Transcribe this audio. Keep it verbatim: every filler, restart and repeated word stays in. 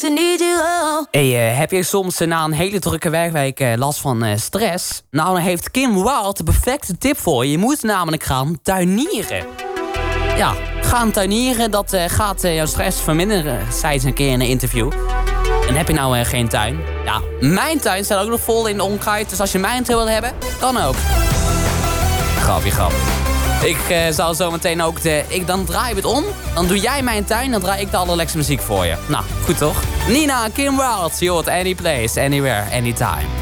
'cause I need you all. Hey, uh, heb je soms uh, na een hele drukke werkweek uh, last van uh, stress? Nou, dan heeft Kim Wilde de perfecte tip voor je. Je moet namelijk gaan tuinieren. Ja, gaan tuinieren, dat uh, gaat uh, jouw stress verminderen, zei ze een keer in een interview. En heb je nou uh, geen tuin? Ja, mijn tuin staat ook nog vol in de onkruid, dus als je mijn tuin wil hebben, kan ook. Grapje, grap. Ik uh, zal zo meteen ook de... Ik, dan draai je het om, dan doe jij mijn tuin, dan draai ik de allerlekste muziek voor je. Nou, goed toch? Nina, Kim Wilde, je hoort any place, anywhere, anytime.